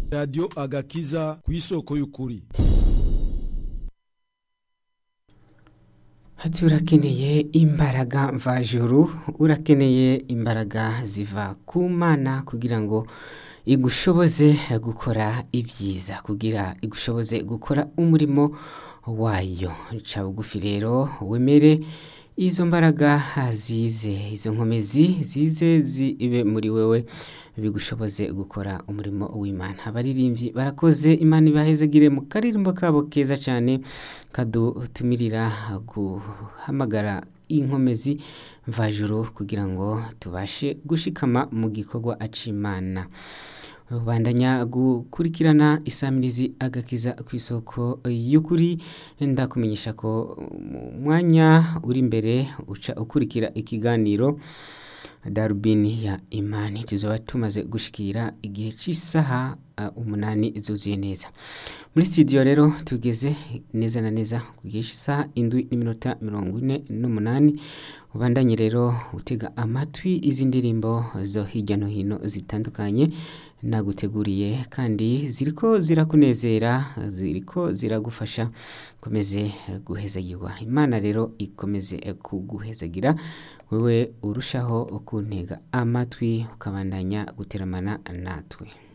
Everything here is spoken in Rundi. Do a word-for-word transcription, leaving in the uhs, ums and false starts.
Radio Agakiza ku isoko y'ukuri. Hati urakeneye imbaraga mvajuru, urakeneye imbaraga ziva ku Mana kugira ngo igushoboze gukora ibyiza, kugira igushoboze gukora umurimo wayo. Ca bugufi rero wemere izo mbaraga zize, izo nkomezi zize zibe muri wewe bigushoboze gukora umurimo w'Imana. Abaririmbyi barakoze, Imana ibahezagire mu karirimbo kabo keza cyane kadutumirira guhamagara inkomezi mvajuru kugira ngo tubashe gushikama mu gikorwa acimana. Bandanya gukurikirana isamirizi agakiza ku isoko y'ukuri, ndakumenyesha ko mwanya uri imbere uca ukurikira ikiganiro Darubini ya Imani. Tuzoba tumaze gushikira igihe cy'isaha uh, umunani zuzuye neza. Muri studio rero tugeze neza na neza ku gihe cy'isaha indwi n'iminota mirongo ine n'umunani. Ubandanye rero utega amatwi izi ndirimbo zo hirya no hino zitandukanye naguteguriye, kandi ziriko zirakunezera, ziriko ziragufasha komeze guhezagirwa. Imana rero ikomeze kuguhezagira, wewe urushaho kuntega amatwi ukabandanya guteramana natwe.